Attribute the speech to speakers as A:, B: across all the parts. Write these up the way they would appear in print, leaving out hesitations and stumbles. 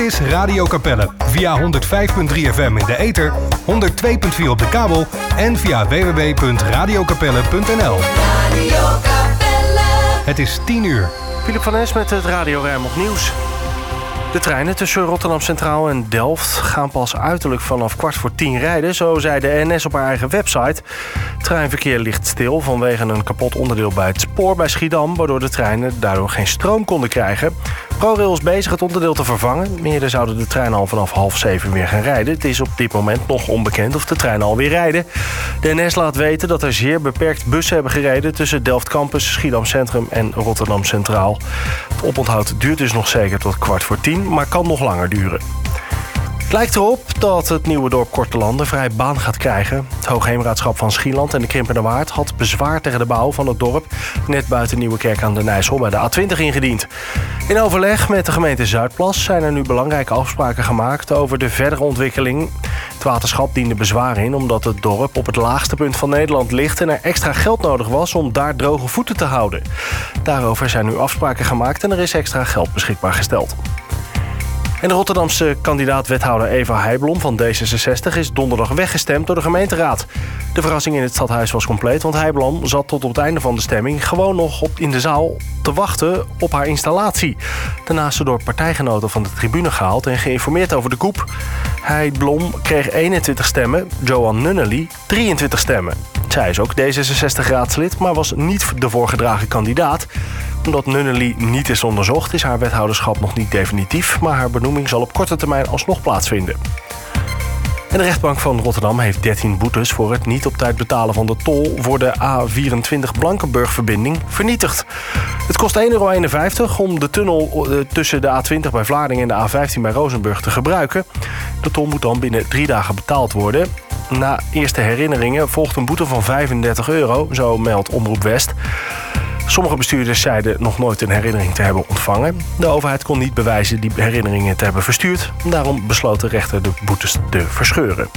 A: is Radio Capelle. Via 105.3 FM in de ether, 102.4 op de kabel en via www.radiocapelle.nl.
B: Radio Capelle.
A: Het is 10 uur.
C: Philip van Es met het Radio Rijnmond Nieuws. De treinen tussen Rotterdam Centraal en Delft gaan pas uiterlijk vanaf 9:15 rijden. Zo zei de NS op haar eigen website. Het treinverkeer ligt stil vanwege een kapot onderdeel bij het spoor bij Schiedam, waardoor de treinen daardoor geen stroom konden krijgen. ProRail is bezig het onderdeel te vervangen. Eerder zouden de treinen al vanaf 6:30 weer gaan rijden. Het is op dit moment nog onbekend of de treinen alweer rijden. De NS laat weten dat er zeer beperkt bussen hebben gereden tussen Delft Campus, Schiedam Centrum en Rotterdam Centraal. Het oponthoud duurt dus nog zeker tot 9:15, maar kan nog langer duren. Het lijkt erop dat het nieuwe dorp Kortelanden vrij baan gaat krijgen. Het Hoogheemraadschap van Schieland en de Krimpenerwaard had bezwaar tegen de bouw van het dorp net buiten Nieuwekerk aan den IJssel bij de A20 ingediend. In overleg met de gemeente Zuidplas zijn er nu belangrijke afspraken gemaakt over de verdere ontwikkeling. Het waterschap diende bezwaar in omdat het dorp op het laagste punt van Nederland ligt en er extra geld nodig was om daar droge voeten te houden. Daarover zijn nu afspraken gemaakt en er is extra geld beschikbaar gesteld. En de Rotterdamse kandidaat-wethouder Eva Heijblom van D66 is donderdag weggestemd door de gemeenteraad. De verrassing in het stadhuis was compleet, want Heijblom zat tot op het einde van de stemming gewoon nog in de zaal te wachten op haar installatie. Daarna is ze door partijgenoten van de tribune gehaald en geïnformeerd over de coup. Heijblom kreeg 21 stemmen, Johan Nunnely 23 stemmen. Zij is ook D66-raadslid, maar was niet de voorgedragen kandidaat. Omdat Nunnely niet is onderzocht, is haar wethouderschap nog niet definitief, maar haar benoeming zal op korte termijn alsnog plaatsvinden. En de rechtbank van Rotterdam heeft 13 boetes voor het niet op tijd betalen van de tol voor de A24 Blankenburg-verbinding vernietigd. Het kost €1,51 om de tunnel tussen de A20 bij Vlaardingen en de A15 bij Rozenburg te gebruiken. De tol moet dan binnen 3 dagen betaald worden. Na eerste herinneringen volgt een boete van €35, zo meldt Omroep West. Sommige bestuurders zeiden nog nooit een herinnering te hebben ontvangen. De overheid kon niet bewijzen die herinneringen te hebben verstuurd. Daarom besloot de rechter de boetes te verscheuren.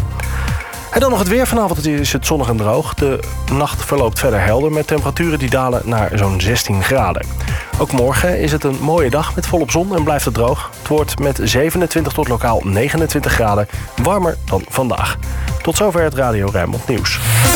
C: En dan nog het weer. Vanavond is het zonnig en droog. De nacht verloopt verder helder met temperaturen die dalen naar zo'n 16 graden. Ook morgen is het een mooie dag met volop zon en blijft het droog. Het wordt met 27 tot lokaal 29 graden warmer dan vandaag. Tot zover het Radio Rijnmond Nieuws.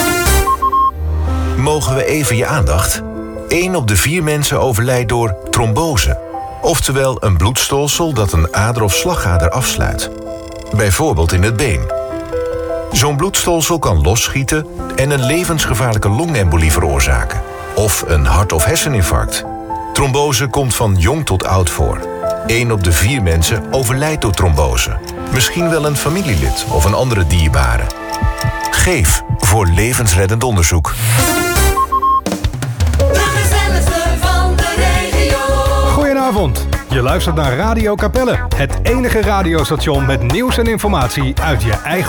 D: Mogen we even je aandacht? 1 op de 4 mensen overlijdt door trombose. Oftewel een bloedstolsel dat een ader of slagader afsluit. Bijvoorbeeld in het been. Zo'n bloedstolsel kan losschieten en een levensgevaarlijke longembolie veroorzaken. Of een hart- of herseninfarct. Trombose komt van jong tot oud voor. 1 op de 4 mensen overlijdt door trombose. Misschien wel een familielid of een andere dierbare. Geef voor levensreddend onderzoek.
A: Goedenavond. Je luistert naar Radio Capelle. Het enige radiostation met nieuws en informatie uit je eigen